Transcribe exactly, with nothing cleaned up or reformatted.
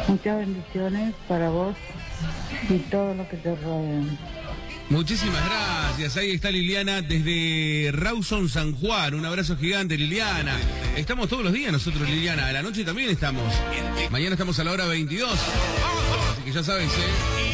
Muchas bendiciones para vos y todo lo que te rodean. Muchísimas gracias. Ahí está Liliana desde Rawson, San Juan. Un abrazo gigante, Liliana. Estamos todos los días nosotros, Liliana. A la noche también estamos. Mañana estamos a la hora veintidós. Así que ya sabes, ¿eh?